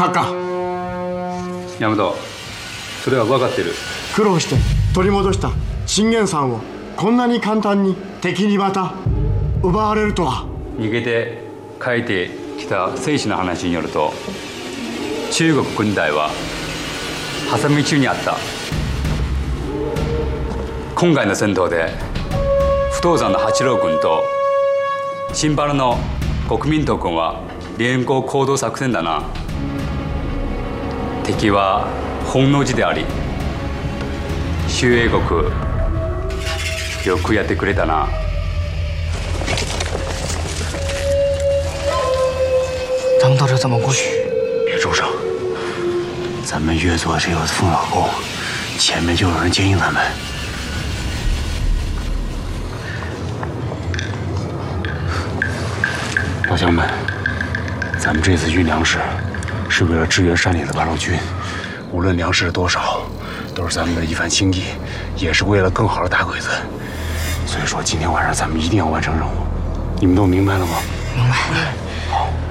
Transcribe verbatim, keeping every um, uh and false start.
かか。 大和、それは分かってる。 苦労して取り戻した信玄山をこんなに簡単に敵にまた奪われるとは。 逃げて帰ってきた兵士の話によると、中国軍隊は挟み撃ちにあった。今回の戦闘で不動山の八郎軍と新原の国民党軍は連合行動作戦だな。敵は本能寺であり、周英国よくやってくれたな。 咱们到这怎么过去？ 别住手！咱们越做这个烽火沟，前面就有人接应咱们。老乡们，咱们这次运粮食，是为了支援山里的八路军。无论粮食多少，都是咱们的一番心意，也是为了更好的打鬼子。所以说，今天晚上咱们一定要完成任务。你们都明白了吗？ 明白。 好。